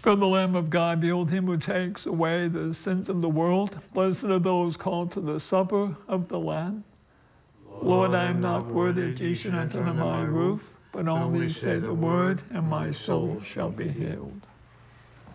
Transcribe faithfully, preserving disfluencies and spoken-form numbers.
For the Lamb of God, behold him who takes away the sins of the world. Blessed are those called to the supper of the Lamb. Lord, I am not worthy that ye should enter under my roof, but only say the word, and my soul shall be healed.